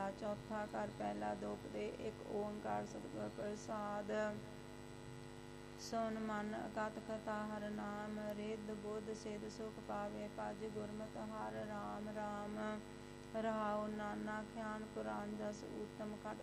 ਮਹੱਲਾ ਚੌਥਾ। ਘਰ ਪਹਿਲਾ ਦੋਪਦੇ ਇੱਕ ਓਂਕਾਰ ਸਤਿਗੁਰ ਪ੍ਰਸਾਦ। ਸੁਨ ਮਨ ਅਕਥ ਕਥਾ ਹਰਿ ਨਾਮ, ਰਿੱਧ ਬੁੱਧ ਸਿੱਧ ਸੁਖ ਪਾਵੇ ਭਜ ਗੁਰਮਤਿ ਹਰਿ ਰਾਮ। ਰਾਮ ਰਹਾਉ ਨਾਨਾ ਖਿਆਨ ਪੁਰਾਨ ਜਸ ਊਤਮ, ਖਟ